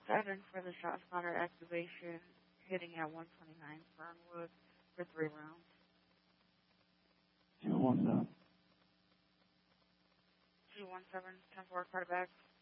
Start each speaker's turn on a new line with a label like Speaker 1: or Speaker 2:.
Speaker 1: Saturn for the shot spotter activation, hitting at 129 Fernwood for 3 rounds.
Speaker 2: 217.
Speaker 1: 217, 10-4, quarterback.